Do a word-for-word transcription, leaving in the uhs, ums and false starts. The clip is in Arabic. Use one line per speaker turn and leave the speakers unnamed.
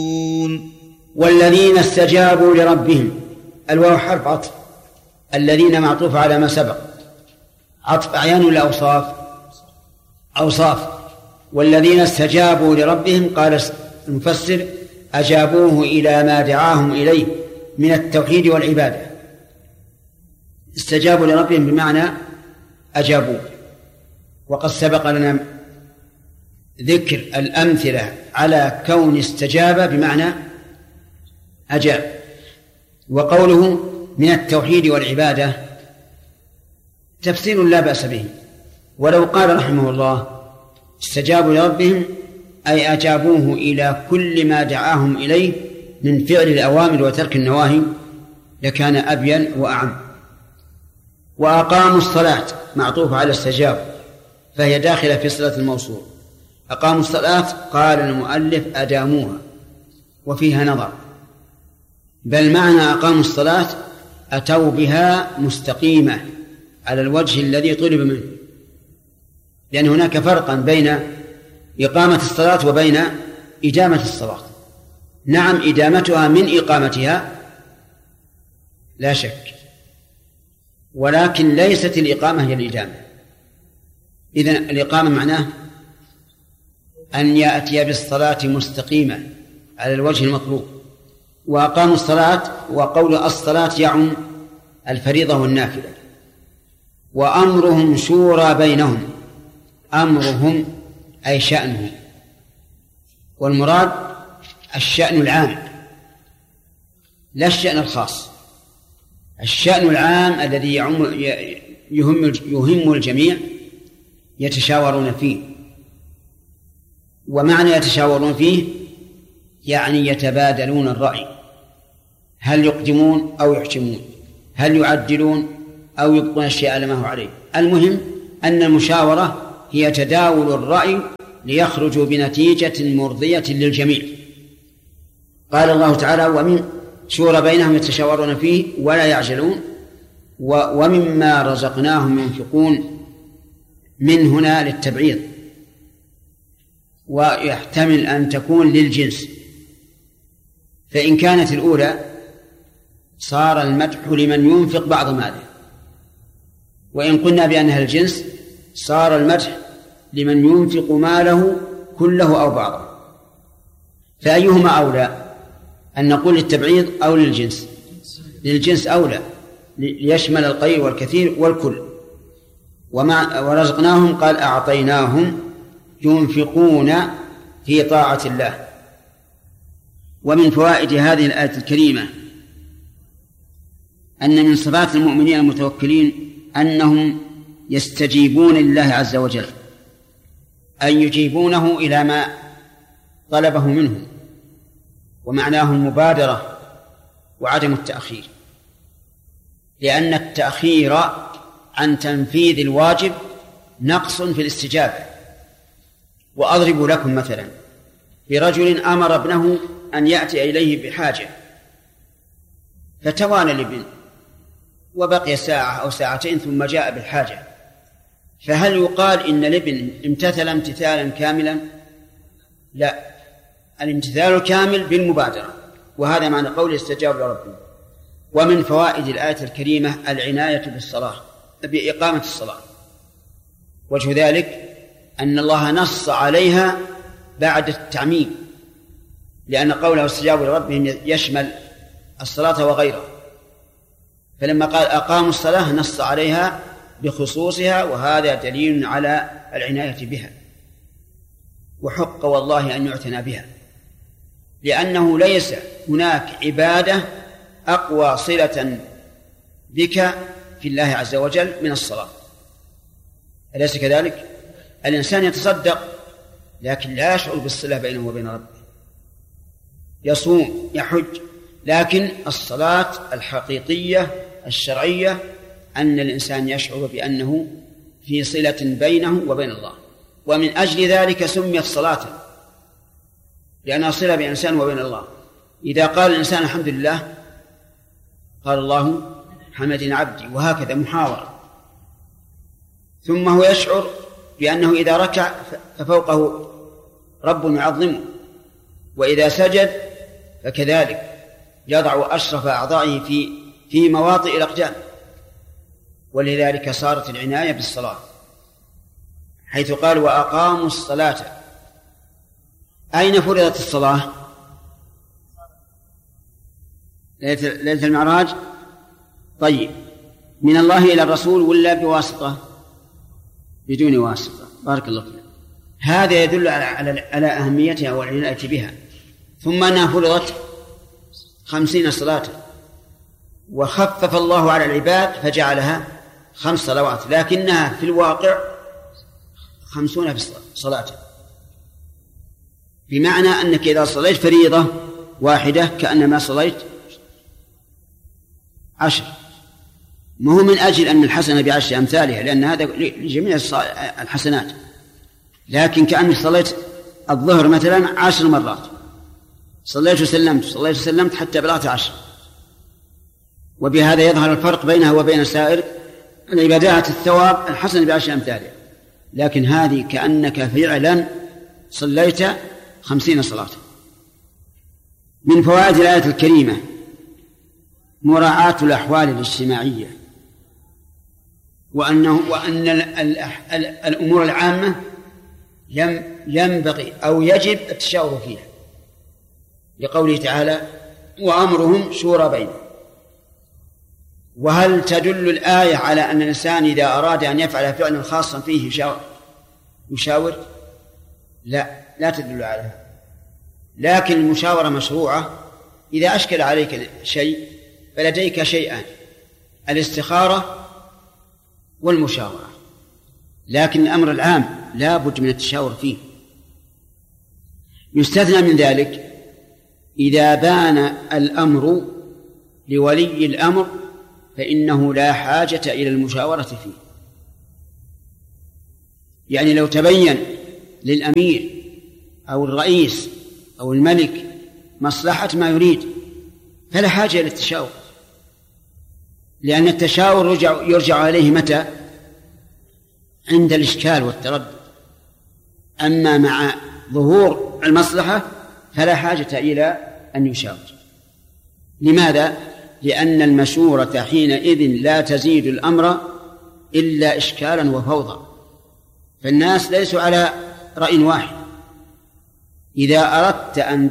والذين استجابوا لربهم، الواو حرف عطف، الذين معطوف على ما سبق، عطف أعيان ولا أوصاف؟ أوصاف. والذين استجابوا لربهم قال المفسر أجابوه إلى ما دعاهم إليه من التوحيد والعبادة. استجابوا لربهم بمعنى أجابوه. وقد سبق لنا ذكر الأمثلة على كون استجاب بمعنى أجاب. وقوله من التوحيد والعبادة تفسير لا بأس به، ولو قال رحمه الله استجابوا لربهم أي أجابوه إلى كل ما دعاهم إليه من فعل الأوامر وترك النواهي لكان أبين وأعم. وأقاموا الصلاة معطوف على استجاب، فهي داخلة في صلة الموصول. أقاموا الصلاة قال المؤلف أداموها، وفيها نظر، بل معنى أقاموا الصلاة أتوا بها مستقيمة على الوجه الذي طلب منه، لأن هناك فرقا بين إقامة الصلاة وبين إدامة الصلاة. نعم إدامتها من إقامتها لا شك، ولكن ليست الإقامة هي الإدامة. إذن الإقامة معناه أن يأتي بالصلاة مستقيمة على الوجه المطلوب. وأقاموا الصلاة، وقول الصلاة يعم الفريضة والنافلة. وأمرهم شورى بينهم، أمرهم أي شأنهم، والمراد الشأن العام لا الشأن الخاص. الشأن العام الذي يعم يهم يهم الجميع يتشاورون فيه. ومعنى يتشاورون فيه يعني يتبادلون الرأي، هل يقدمون أو يحكمون، هل يعدلون أو يبقون الشيء على ما هو عليه. المهم أن المشاورة هي تداول الرأي ليخرجوا بنتيجة مرضية للجميع. قال الله تعالى ومن شورى بينهم يتشاورون فيه ولا يعجلون ومما رزقناهم ينفقون. من هنا للتبعيض، ويحتمل أن تكون للجنس، فإن كانت الأولى صار المدح لمن ينفق بعض ماله، وإن قلنا بأنها الجنس صار المدح لمن ينفق ماله كله أو بعضه. فأيهما أولى، أن نقول للتبعيض أو للجنس؟ للجنس أولى، ليشمل القليل والكثير والكل. وما ورزقناهم قال أعطيناهم ينفقون في طاعة الله. ومن فوائد هذه الآية الكريمة أن من صفات المؤمنين المتوكلين أنهم يستجيبون لله عز وجل، أن يجيبونه إلى ما طلبه منهم، ومعناه المبادرة وعدم التأخير، لأن التأخير عن تنفيذ الواجب نقص في الاستجابة. وأضرب لكم مثلا برجل أمر ابنه أن يأتي إليه بحاجة، فتوانى الابن وبقي ساعة أو ساعتين ثم جاء بالحاجة، فهل يقال إن الابن امتثل امتثالا كاملا؟ لا، الامتثال الكامل بالمبادرة، وهذا معنى قول استجاب لربه. ومن فوائد الآية الكريمة العناية بالصلاة، بإقامة الصلاة. وجه ذلك أن الله نص عليها بعد التعميم، لأن قوله استجابوا لربهم يشمل الصلاة وغيرها، فلما قال أقاموا الصلاة نص عليها بخصوصها، وهذا دليل على العناية بها. وحق والله أن يعتنى بها، لأنه ليس هناك عبادة أقوى صلة بك في الله عز وجل من الصلاة. أليس كذلك؟ الإنسان يتصدق لكن لا يشعر بالصلة بينه وبين ربه، يصوم يحج، لكن الصلاة الحقيقية الشرعية أن الإنسان يشعر بأنه في صلة بينه وبين الله. ومن أجل ذلك سميت صلاة، لأنها صلة بين الإنسان وبين الله. إذا قال الإنسان الحمد لله قال الله حمدني عبدي، وهكذا محاورة. ثم هو يشعر بأنه إذا ركع ففوقه رب يعظمه، وإذا سجد فكذلك يضع أشرف أعضائه في في مواطئ الأقدام. ولذلك صارت العناية بالصلاة، حيث قال وأقاموا الصلاة. أين فرضت الصلاة؟ ليلة المعراج. طيب، من الله إلى الرسول ولا بواسطة؟ بدون واسطة. بارك الله فيك. هذا يدل على على أهميتها والعناية بها. ثم أنها فرضت خمسين صلاة، وخفف الله على العباد فجعلها خمس صلوات، لكنها في الواقع خمسون في صلاة، بمعنى أنك إذا صليت فريضة واحدة كأنما صليت عشر. ما هو من أجل أن الحسنة بعشر أمثالها، لأن هذا لجميع الحسنات، لكن كأنك صليت الظهر مثلا عشر مرات، صليت وسلمت صليت وسلمت حتى بلغت عشر. وبهذا يظهر الفرق بينها وبين سائر العبادات الثواب الحسنة بعشر أمثالها، لكن هذه كأنك فعلا صليت خمسين صلاة. من فوائد الآية الكريمة مراعاة الأحوال الاجتماعية، وأنه وأن الأمور العامة ينبغي أو يجب التشاور فيها، لقوله تعالى وأمرهم شورى بينهم. وهل تدل الآية على أن الإنسان إذا أراد أن يفعل فعلا خاصا فيه يشاور؟ يشاور؟ لا، لا تدل على هذا، لكن المشاورة مشروعة إذا أشكل عليك شيء فلديك شيئان: الاستخارة والمشاورة، لكن الأمر العام لا بد من التشاور فيه. يستثنى من ذلك إذا بان الأمر لولي الأمر فإنه لا حاجة إلى المشاورة فيه. يعني لو تبين للأمير أو الرئيس أو الملك مصلحة ما يريد فلا حاجة إلى التشاور، لأن التشاور يرجع, يرجع عليه متى؟ عند الإشكال والتردد. أما مع ظهور المصلحة فلا حاجة إلى أن يشاور. لماذا؟ لأن المشورة حينئذ لا تزيد الأمر إلا إشكالا وفوضى، فالناس ليسوا على رأي واحد. إذا أردت أن